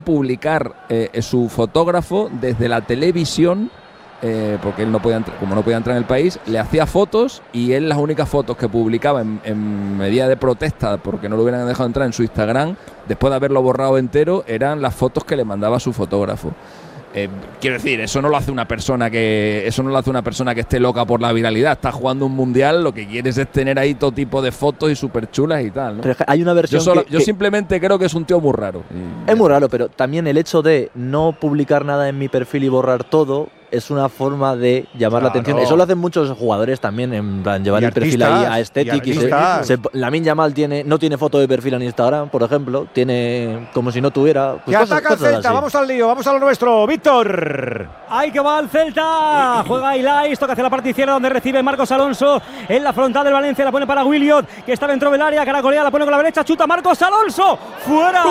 publicar su fotógrafo desde la televisión, porque él no podía entrar, como no podía entrar en el país, le hacía fotos y él las únicas fotos que publicaba en medida de protesta porque no lo hubieran dejado entrar en su Instagram, después de haberlo borrado entero, eran las fotos que le mandaba su fotógrafo. Quiero decir, eso no lo hace una persona que esté loca por la viralidad. Está jugando un mundial, lo que quieres es tener ahí todo tipo de fotos y súper chulas y tal, ¿no? Pero hay una versión yo simplemente creo que es un tío muy raro. Es muy raro, pero también el hecho de no publicar nada en mi perfil y borrar todo es una forma de llamar la atención. Eso lo hacen muchos jugadores también, en plan, llevar el perfil ahí a Aesthetic. Lamine Yamal no tiene foto de perfil en Instagram, por ejemplo. Tiene como si no tuviera. Pues que ataca el Celta, así. Vamos al lío, vamos a lo nuestro. Víctor. ¡Ahí que va el Celta! Juega Ilais, toca hacia la parte izquierda donde recibe Marcos Alonso. En la frontal del Valencia, la pone para Williot, que está dentro del área. Caracolea, la pone con la derecha, chuta Marcos Alonso. ¡Fuera!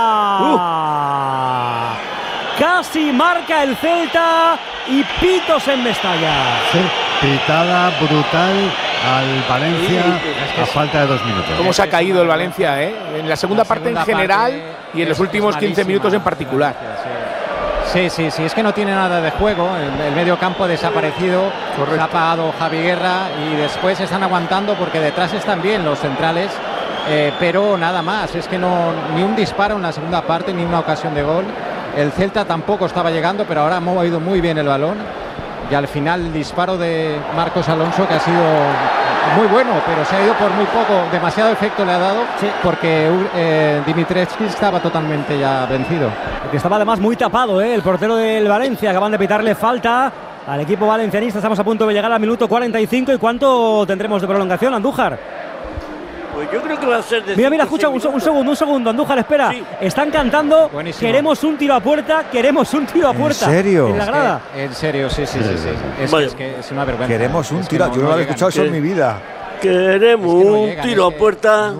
Casi marca el Celta y pitos en Mestalla. Sí, pitada brutal al Valencia a falta de 2 minutos. ¿Cómo se ha caído el Valencia, en la segunda parte en general y en los últimos 15 minutos en particular? Sí, es que no tiene nada de juego. El medio campo ha desaparecido. Correcto. Se ha apagado Javi Guerra y después están aguantando porque detrás están bien los centrales. Pero nada más, es que ni un disparo en la segunda parte, ni una ocasión de gol. El Celta tampoco estaba llegando, pero ahora ha movido muy bien el balón. Y al final el disparo de Marcos Alonso, que ha sido muy bueno, pero se ha ido por muy poco. Demasiado efecto le ha dado, porque Dimitrescu estaba totalmente ya vencido. Que estaba además muy tapado, el portero del Valencia. Acaban de pitarle falta al equipo valencianista. Estamos a punto de llegar al minuto 45. ¿Y cuánto tendremos de prolongación, Andújar? Pues yo creo que va a ser de Mira, escucha, un segundo, Andújar, espera. Sí. Están cantando, buenísimo. Queremos un tiro a puerta. ¿En serio? En la grada. En serio, sí. Es una vergüenza. Queremos un tiro, yo no lo había escuchado eso en mi vida. Queremos un tiro a puerta.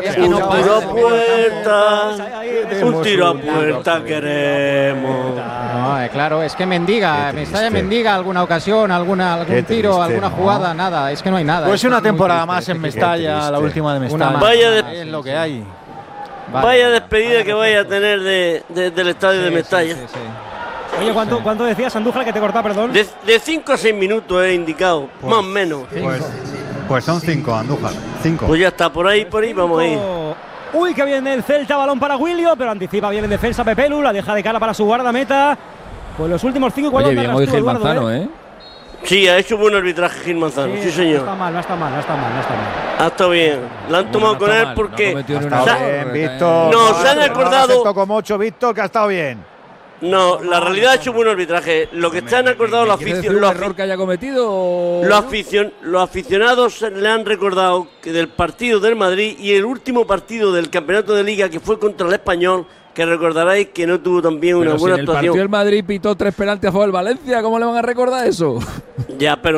Un tiro a puerta queremos. No, claro, es que Mestalla mendiga alguna ocasión, algún tiro, alguna jugada, ¿no? Nada, es que no hay nada. Pues una temporada más en Mestalla, la última de Mestalla. Es lo que hay. Vaya despedida que vaya a tener del estadio de Mestalla. Sí. Oye, ¿cuánto decías, Andújar, que te cortaba, perdón? De 5 a 6 minutos he indicado, más o menos. Pues son 5, Andújar. 5. Pues ya está, por ahí vamos a ir. Uy, que viene el Celta, balón para Williot, pero anticipa bien en defensa Pepelu, la deja de cara para su guardameta. Pues los últimos 5 igual. Oye, bien hoy Gil Manzano, Sí, ha hecho buen arbitraje Gil Manzano, sí señor. No está mal. Ha estado bien. La han tomado con él porque... bien, Víctor. No, se han acordado... como 8, Víctor, que ha estado bien. No, la realidad ha hecho buen arbitraje. Lo que se han acordado los aficionados. ¿Error que haya cometido? Los aficionados le han recordado que del partido del Madrid y el último partido del campeonato de Liga, que fue contra el Español, que recordaréis que no tuvo también una buena actuación. El partido del Madrid pitó 3 penaltis a favor del Valencia, ¿cómo le van a recordar eso? Ya, pero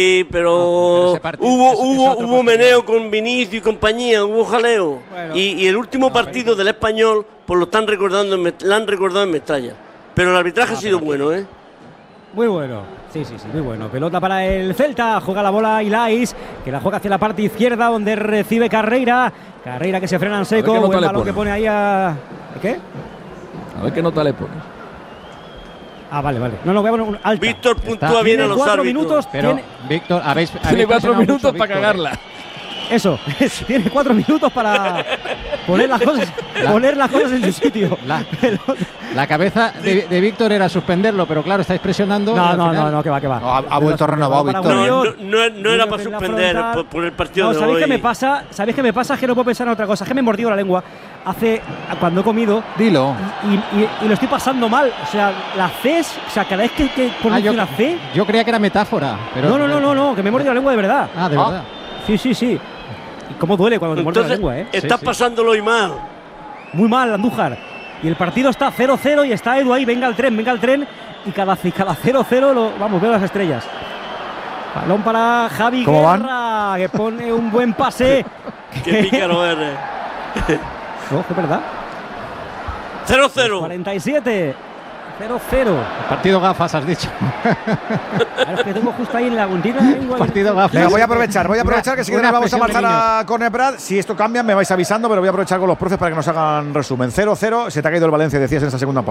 hubo meneo con Vinicius y compañía, hubo jaleo. Bueno, y el último partido del Español, pues lo han recordado en Mestalla. Pero el arbitraje ha sido bueno, Muy bueno, sí, muy bueno. Pelota para el Celta, juega la bola Ilais, que la juega hacia la parte izquierda donde recibe Carreira que se frena en seco, buen balón que pone ahí a... ¿Qué? A ver qué nota le pone. Vale. No, voy a poner un alta. Víctor puntúa bien a los árbitros. Minutos, pero Víctor, tiene 4 minutos para cagarla. Eso, tiene 4 minutos para poner las cosas en su sitio. La cabeza de Víctor era suspenderlo, pero claro, estáis presionando. No, que va. No, ha vuelto renovado, Víctor. No era para suspender por el partido de hoy. ¿Sabéis qué me pasa? Que no puedo pensar en otra cosa. Que me he mordido la lengua cuando he comido. Dilo. Y lo estoy pasando mal. O sea, las Cs, cada vez que pronuncio una C. Yo creía que era metáfora. Pero No, que me he mordido la lengua de verdad. ¿De verdad? Sí. ¿Y cómo duele cuando te muerdes la lengua, Estás pasándolo hoy mal. Muy mal, Andújar. Y el partido está 0-0 y está Edu ahí, venga el tren. Y cada 0-0 veo las estrellas. Balón para Javi Guerra, que pone un buen pase. Qué pícaro eres. No, es verdad. 0-0. 47. 0-0. Partido gafas, has dicho. Es que tengo justo ahí en la puntita. Partido gafas. Venga, voy a aprovechar que si queréis vamos a marchar a Corner Prat. Si esto cambia me vais avisando, pero voy a aprovechar con los profes para que nos hagan resumen. 0-0, se te ha caído el Valencia, decías en esa segunda parte.